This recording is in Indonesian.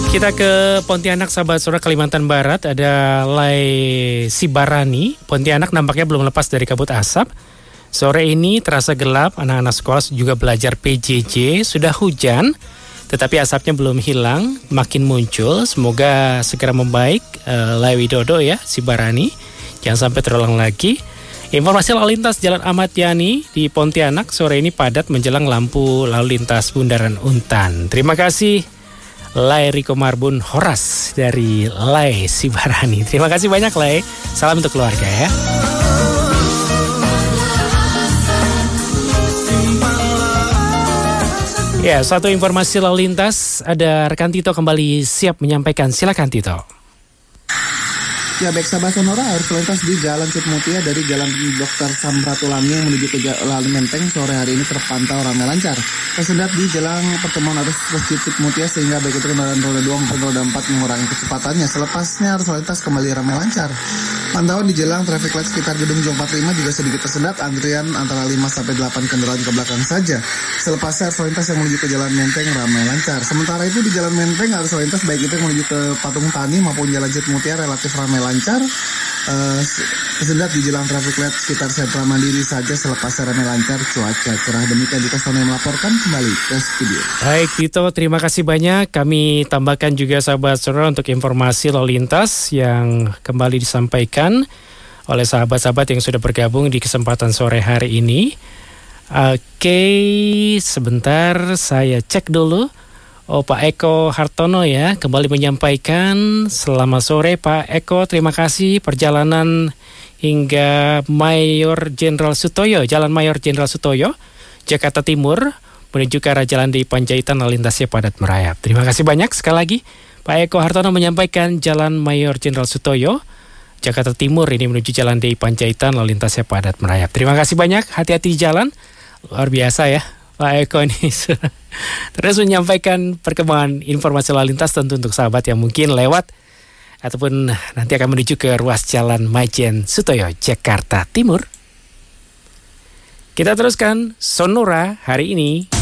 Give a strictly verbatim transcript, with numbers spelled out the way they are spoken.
Kita ke Pontianak, sahabat sore, Kalimantan Barat. Ada Lai Sibarani. Pontianak nampaknya belum lepas dari kabut asap. Sore ini terasa gelap, anak-anak sekolah juga belajar P J J. Sudah hujan, tetapi asapnya belum hilang, makin muncul. Semoga segera membaik, uh, Lai Widodo ya, Sibarani. Jangan sampai terulang lagi. Informasi lalu lintas Jalan Ahmad Yani di Pontianak sore ini padat menjelang lampu lalu lintas Bundaran Untan. Terima kasih Lai Riko Marbun Horas dari Lai Sibarani. Terima kasih banyak Lai. Salam untuk keluarga ya. Ya, satu informasi lalu lintas, ada rekan Tito kembali siap menyampaikan. Silakan Tito. Ya, baik sahabat Sonora, arus lalu lintas di Jalan Cipmutia dari Jalan Dokter Samratulangi yang menuju ke Jalan Menteng sore hari ini terpantau ramai lancar. Tersendat di jalan pertemuan arus Masjid Cipmutia sehingga baik itu kendaraan roda dua maupun roda empat mengurangi kecepatannya. Selepasnya arus lalu lintas kembali ramai lancar. Pantauan di jelang traffic light sekitar Gedung Jong empat puluh lima juga sedikit tersendat, antrian antara lima sampai delapan kendaraan ke belakang saja. Selepasnya arus lalu lintas yang menuju ke Jalan Menteng ramai lancar. Sementara itu di Jalan Menteng arus lalu lintas baik itu yang menuju ke Patung Tani maupun Jalan Cipmutia relatif ramai lancar. Uh, tersendat di jelang traffic light sekitar Sentra Mandiri saja. Selepasnya ramai lancar, cuaca cerah. Demikian Dito Sony melaporkan, kembali ke studio. Baik Tito, terima kasih banyak. Kami tambahkan juga sahabat saudara untuk informasi lalu lintas yang kembali disampaikan oleh sahabat-sahabat yang sudah bergabung di kesempatan sore hari ini. Oke, sebentar saya cek dulu. Oh, Pak Eko Hartono ya, kembali menyampaikan selamat sore Pak Eko, terima kasih. Perjalanan hingga Mayor Jenderal Sutoyo, Jalan Mayor Jenderal Sutoyo, Jakarta Timur, menuju ke arah Jalan di Panjaitan lalu lintasnya padat merayap. Terima kasih banyak sekali lagi. Pak Eko Hartono menyampaikan Jalan Mayor Jenderal Sutoyo, Jakarta Timur ini menuju Jalan di Panjaitan lalu lintasnya padat merayap. Terima kasih banyak, hati-hati di jalan. Luar biasa ya Pak Eko ini terus menyampaikan perkembangan informasi lalu lintas tentu untuk sahabat yang mungkin lewat ataupun nanti akan menuju ke ruas Jalan Majen Sutoyo, Jakarta Timur. Kita teruskan Sonora hari ini.